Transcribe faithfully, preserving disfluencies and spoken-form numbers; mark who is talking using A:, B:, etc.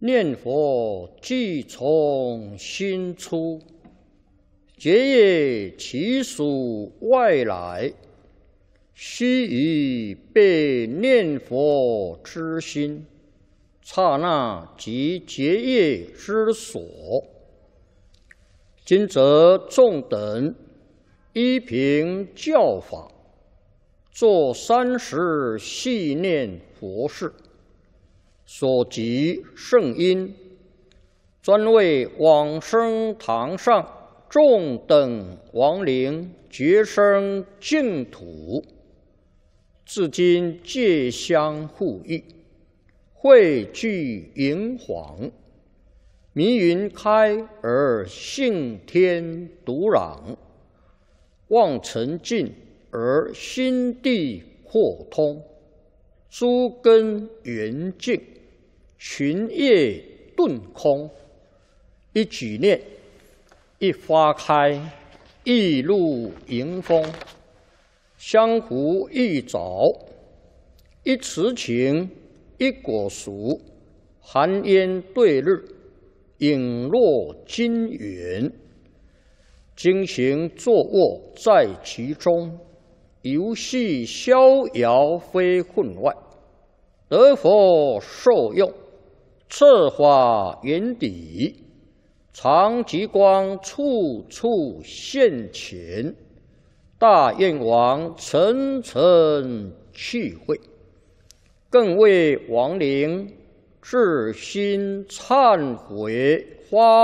A: 念佛即从心出，结业其属外来，须臾被念佛之心，刹那即结业之所。今则众等依凭教法，作三时系念佛事，所及圣因，专为往生堂上众等亡灵觉生净土，至今皆相互益，汇聚银黄，迷云开而性天独朗，望尘尽而心地豁通，诸根圆净，群业顿空。一举念，一花开，一露迎风，相互一早，一慈情，一果熟，寒烟对日，影落金元。经行坐卧在其中，游戏逍遥非分外，得佛受用，策法圆底，常极光处处现前，大愿王层层去会，更为亡灵至心忏悔发